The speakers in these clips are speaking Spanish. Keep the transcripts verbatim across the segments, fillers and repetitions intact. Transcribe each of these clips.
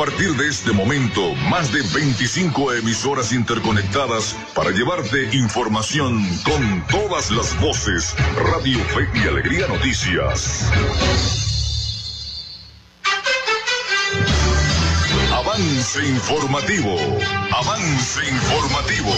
partir de este momento, más de veinticinco emisoras interconectadas para llevarte información con todas las voces. Radio Fe y Alegría Noticias. Avance informativo. Avance informativo.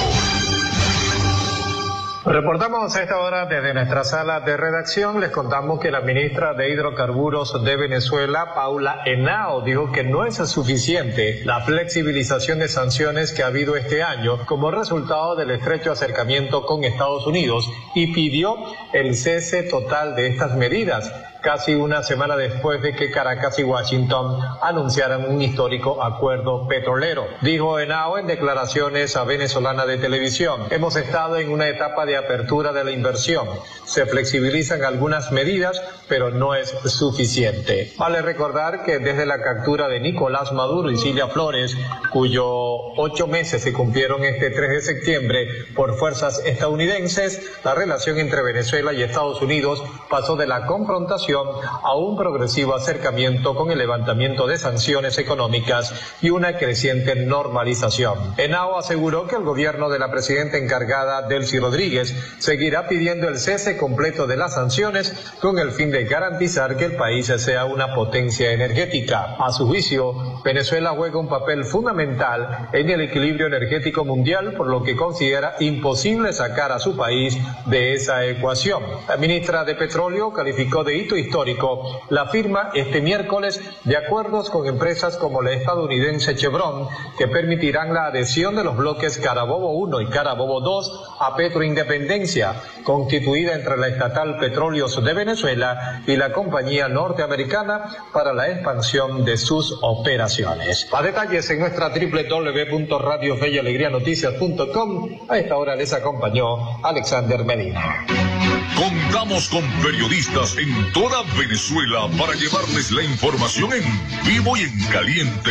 Reportamos a esta hora desde nuestra sala de redacción. Les contamos que la ministra de Hidrocarburos de Venezuela, Paula Henao, dijo que no es suficiente la flexibilización de sanciones que ha habido este año como resultado del estrecho acercamiento con Estados Unidos y pidió el cese total de estas medidas, casi una semana después de que Caracas y Washington anunciaran un histórico acuerdo petrolero. Dijo Henao en declaraciones a Venezolana de Televisión: hemos estado en una etapa de apertura de la inversión. Se flexibilizan algunas medidas, pero no es suficiente. Vale recordar que desde la captura de Nicolás Maduro y Cilia Flores, cuyos ocho meses se cumplieron este tres de septiembre por fuerzas estadounidenses, la relación entre Venezuela y Estados Unidos pasó de la confrontación a un progresivo acercamiento con el levantamiento de sanciones económicas y una creciente normalización. Henao aseguró que el gobierno de la presidenta encargada, Delcy Rodríguez, seguirá pidiendo el cese completo de las sanciones con el fin de garantizar que el país sea una potencia energética. A su juicio, Venezuela juega un papel fundamental en el equilibrio energético mundial, por lo que considera imposible sacar a su país de esa ecuación. La ministra de Petróleo calificó de hito histórico la firma este miércoles de acuerdos con empresas como la estadounidense Chevron, que permitirán la adhesión de los bloques Carabobo uno y Carabobo dos a Petroindependencia, constituida entre la estatal Petróleos de Venezuela y la compañía norteamericana para la expansión de sus operaciones. Más detalles en nuestra doble u doble u doble u punto radio fe y alegría noticias punto com. A esta hora les acompañó Alexander Medina. Contamos con periodistas en toda Venezuela para llevarles la información en vivo y en caliente.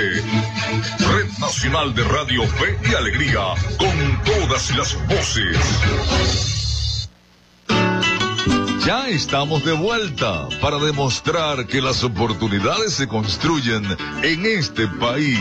Red Nacional de Radio Fe y Alegría, con todas las voces. Ya estamos de vuelta para demostrar que las oportunidades se construyen en este país.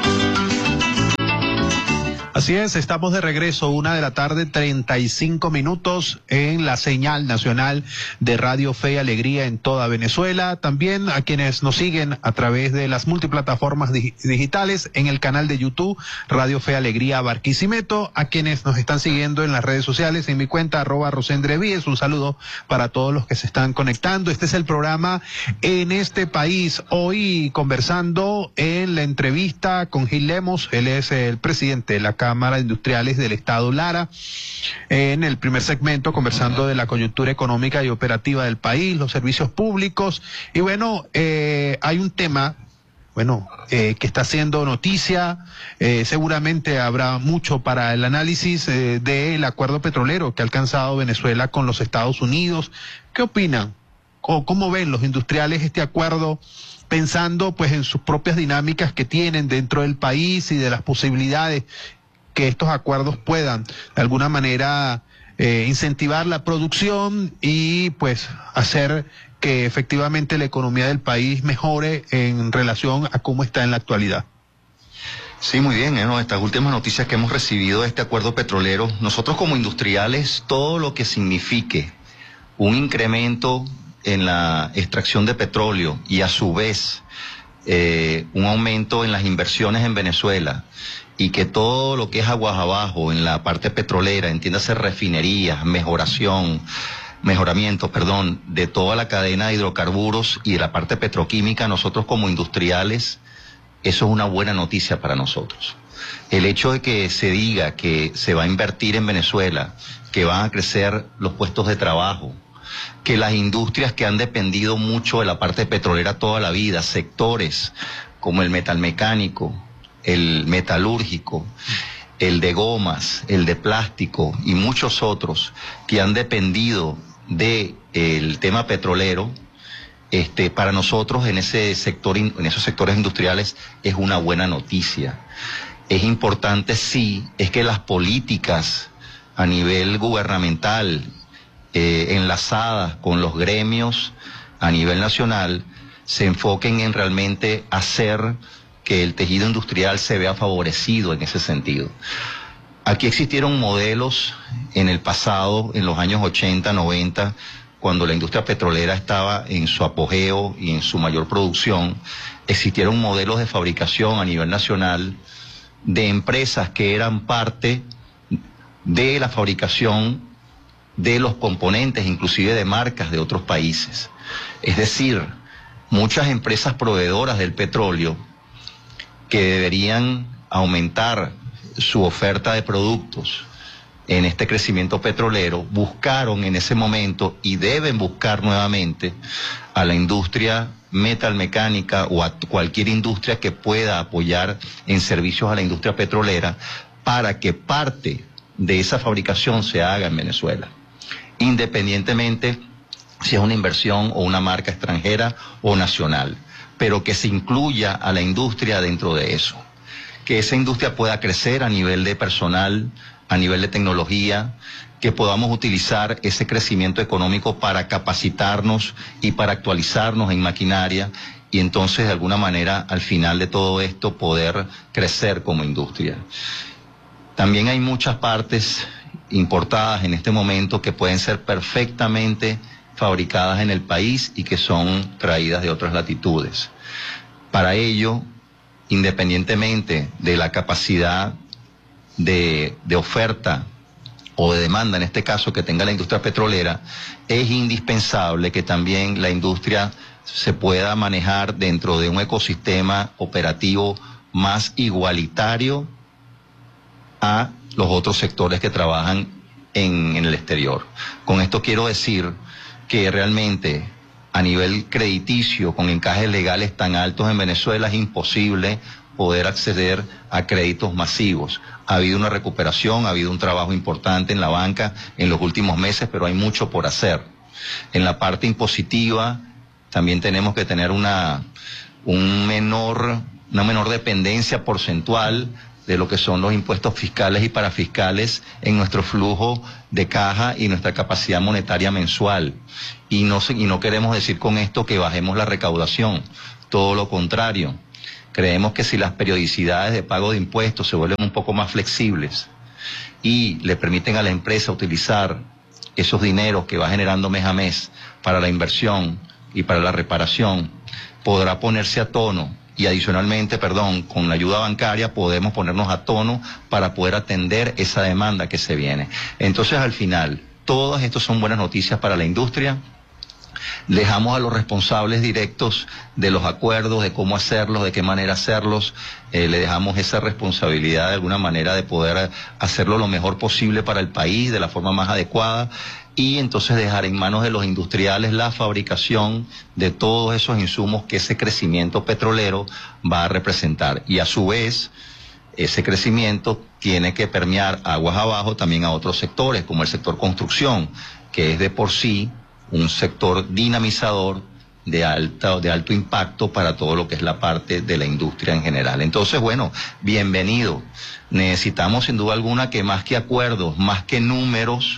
Así es, estamos de regreso, una de la tarde, treinta y cinco minutos en la señal nacional de Radio Fe y Alegría en toda Venezuela. También a quienes nos siguen a través de las multiplataformas dig- digitales, en el canal de YouTube, Radio Fe y Alegría Barquisimeto, a quienes nos están siguiendo en las redes sociales, en mi cuenta, arroba Rosendre Víez. Un saludo para todos los que se están conectando. Este es el programa En este País. Hoy conversando en la entrevista con Gil Lemos, él es el presidente de la Cámara de Industriales del Estado Lara. En el primer segmento conversando de la coyuntura económica y operativa del país, los servicios públicos, y bueno, eh, hay un tema, bueno, eh, que está haciendo noticia, eh, seguramente habrá mucho para el análisis eh, del acuerdo petrolero que ha alcanzado Venezuela con los Estados Unidos. ¿Qué opinan? ¿O cómo ven los industriales este acuerdo? Pensando pues en sus propias dinámicas que tienen dentro del país y de las posibilidades que estos acuerdos puedan de alguna manera eh, incentivar la producción y pues hacer que efectivamente la economía del país mejore en relación a cómo está en la actualidad. Sí, muy bien, ¿eh? Estas últimas noticias que hemos recibido de este acuerdo petrolero, nosotros como industriales, todo lo que signifique un incremento en la extracción de petróleo y a su vez eh, un aumento en las inversiones en Venezuela, y que todo lo que es aguas abajo en la parte petrolera, entiéndase refinerías, mejoración, mejoramiento, perdón, de toda la cadena de hidrocarburos y de la parte petroquímica, nosotros como industriales, eso es una buena noticia para nosotros. El hecho de que se diga que se va a invertir en Venezuela, que van a crecer los puestos de trabajo, que las industrias que han dependido mucho de la parte petrolera toda la vida, sectores como el metalmecánico, el metalúrgico, el de gomas, el de plástico y muchos otros que han dependido del tema petrolero, este, para nosotros en ese sector, en esos sectores industriales es una buena noticia. Es importante, sí, es que las políticas a nivel gubernamental, eh, enlazadas con los gremios a nivel nacional, se enfoquen en realmente hacer que el tejido industrial se vea favorecido en ese sentido. Aquí existieron modelos en el pasado, en los años ochenta, noventa, cuando la industria petrolera estaba en su apogeo y en su mayor producción. Existieron modelos de fabricación a nivel nacional de empresas que eran parte de la fabricación de los componentes, inclusive de marcas de otros países. Es decir, muchas empresas proveedoras del petróleo que deberían aumentar su oferta de productos en este crecimiento petrolero, buscaron en ese momento y deben buscar nuevamente a la industria metalmecánica o a cualquier industria que pueda apoyar en servicios a la industria petrolera para que parte de esa fabricación se haga en Venezuela, independientemente si es una inversión o una marca extranjera o nacional, pero que se incluya a la industria dentro de eso, que esa industria pueda crecer a nivel de personal, a nivel de tecnología, que podamos utilizar ese crecimiento económico para capacitarnos y para actualizarnos en maquinaria y entonces de alguna manera al final de todo esto poder crecer como industria. También hay muchas partes importadas en este momento que pueden ser perfectamente fabricadas en el país y que son traídas de otras latitudes. Para ello, independientemente de la capacidad de, de oferta o de demanda, en este caso, que tenga la industria petrolera, es indispensable que también la industria se pueda manejar dentro de un ecosistema operativo más igualitario a los otros sectores que trabajan en, en el exterior. Con esto quiero decir que realmente a nivel crediticio, con encajes legales tan altos en Venezuela, es imposible poder acceder a créditos masivos. Ha habido una recuperación, ha habido un trabajo importante en la banca en los últimos meses, pero hay mucho por hacer. En la parte impositiva también tenemos que tener una, un menor, una menor dependencia porcentual de lo que son los impuestos fiscales y parafiscales en nuestro flujo de caja y nuestra capacidad monetaria mensual. Y no, y no queremos decir con esto que bajemos la recaudación, todo lo contrario. Creemos que si las periodicidades de pago de impuestos se vuelven un poco más flexibles y le permiten a la empresa utilizar esos dineros que va generando mes a mes para la inversión y para la reparación, podrá ponerse a tono. Y adicionalmente, perdón, con la ayuda bancaria podemos ponernos a tono para poder atender esa demanda que se viene. Entonces, al final, todas estas son buenas noticias para la industria. Dejamos a los responsables directos de los acuerdos, de cómo hacerlos, de qué manera hacerlos, eh, le dejamos esa responsabilidad de alguna manera de poder hacerlo lo mejor posible para el país, de la forma más adecuada, y entonces dejar en manos de los industriales la fabricación de todos esos insumos que ese crecimiento petrolero va a representar. Y a su vez, ese crecimiento tiene que permear aguas abajo también a otros sectores, como el sector construcción, que es de por sí un sector dinamizador de alta, de alto impacto para todo lo que es la parte de la industria en general. Entonces, bueno, bienvenido. Necesitamos sin duda alguna que más que acuerdos, más que números,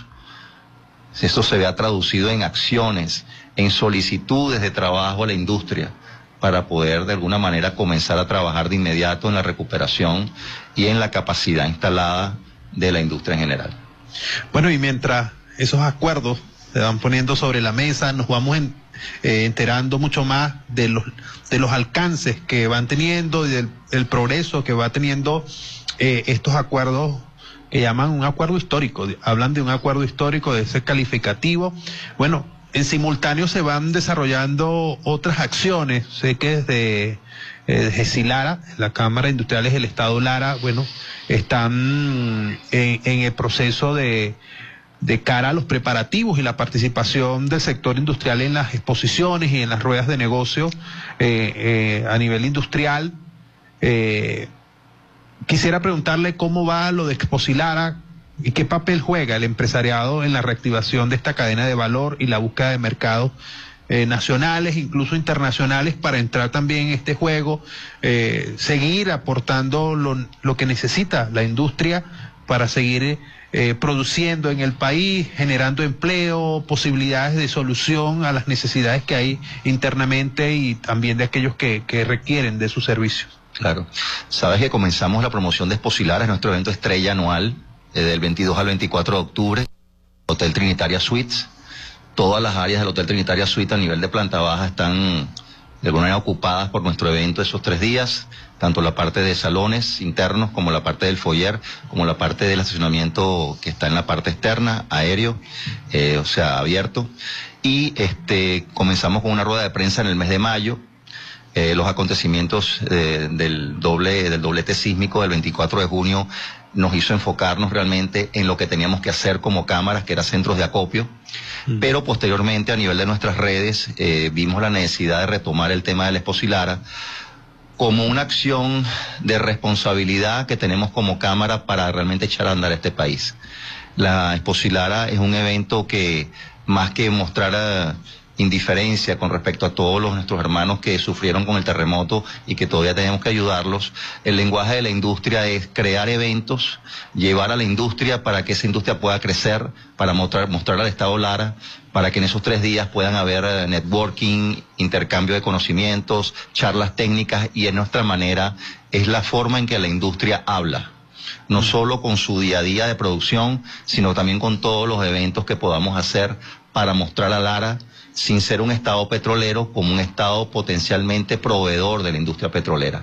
esto se vea traducido en acciones, en solicitudes de trabajo a la industria para poder de alguna manera comenzar a trabajar de inmediato en la recuperación y en la capacidad instalada de la industria en general. Bueno, y mientras esos acuerdos se van poniendo sobre la mesa, nos vamos en, eh, enterando mucho más de los de los alcances que van teniendo y del el progreso que va teniendo eh, estos acuerdos que llaman un acuerdo histórico. Hablan de un acuerdo histórico, de ese calificativo. Bueno, en simultáneo se van desarrollando otras acciones. Sé que desde eh, desde Lara, la Cámara de Industriales del Estado Lara, bueno, están en, en el proceso de de cara a los preparativos y la participación del sector industrial en las exposiciones y en las ruedas de negocio eh, eh, a nivel industrial. Eh, quisiera preguntarle cómo va lo de Exposilara y qué papel juega el empresariado en la reactivación de esta cadena de valor y la búsqueda de mercados eh, nacionales, incluso internacionales, para entrar también en este juego, eh, seguir aportando lo, lo que necesita la industria para seguir Eh, produciendo en el país, generando empleo, posibilidades de solución a las necesidades que hay internamente y también de aquellos que, que requieren de sus servicios. Claro. Sabes que comenzamos la promoción de Exposilara, es nuestro evento estrella anual, eh, del veintidós al veinticuatro de octubre, Hotel Trinitaria Suites. Todas las áreas del Hotel Trinitaria Suites a nivel de planta baja están de alguna manera ocupadas por nuestro evento esos tres días, tanto la parte de salones internos como la parte del foyer, como la parte del estacionamiento que está en la parte externa, aéreo, eh, o sea, abierto. Y este comenzamos con una rueda de prensa en el mes de mayo. Eh, los acontecimientos eh, del doble del doblete sísmico del veinticuatro de junio nos hizo enfocarnos realmente en lo que teníamos que hacer como cámaras, que eran centros de acopio, mm. pero posteriormente a nivel de nuestras redes eh, vimos la necesidad de retomar el tema de la Exposilara como una acción de responsabilidad que tenemos como cámara para realmente echar a andar este país. La Exposilara es un evento que, más que mostrar indiferencia con respecto a todos los, nuestros hermanos que sufrieron con el terremoto y que todavía tenemos que ayudarlos, el lenguaje de la industria es crear eventos, llevar a la industria para que esa industria pueda crecer, para mostrar, mostrar al Estado Lara, para que en esos tres días puedan haber networking, intercambio de conocimientos, charlas técnicas, y en nuestra manera es la forma en que la industria habla, no solo con su día a día de producción, sino también con todos los eventos que podamos hacer para mostrar a Lara, sin ser un estado petrolero, como un estado potencialmente proveedor de la industria petrolera.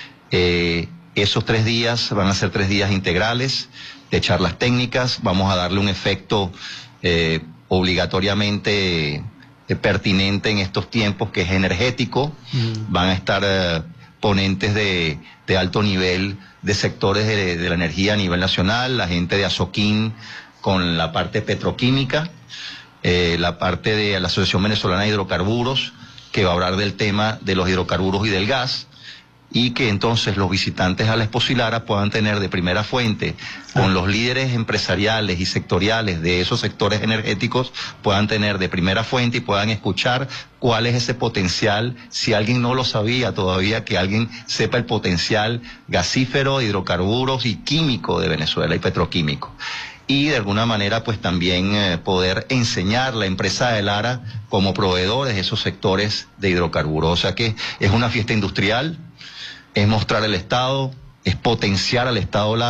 Eh, esos tres días van a ser tres días integrales de charlas técnicas. Vamos a darle un efecto eh, obligatoriamente eh, pertinente en estos tiempos, que es energético. Mm. Van a estar eh, ponentes de, de alto nivel de sectores de, de la energía a nivel nacional, la gente de Azoquín con la parte petroquímica, Eh, la parte de la Asociación Venezolana de Hidrocarburos, que va a hablar del tema de los hidrocarburos y del gas, y que entonces los visitantes a la Exposilara puedan tener de primera fuente, con los líderes empresariales y sectoriales de esos sectores energéticos, puedan tener de primera fuente y puedan escuchar cuál es ese potencial, si alguien no lo sabía todavía, que alguien sepa el potencial gasífero, hidrocarburos y químico de Venezuela y petroquímico. Y de alguna manera pues también eh, poder enseñar la empresa de Lara como proveedores de esos sectores de hidrocarburos. O sea que es una fiesta industrial, es mostrar el Estado, es potenciar al Estado Lara.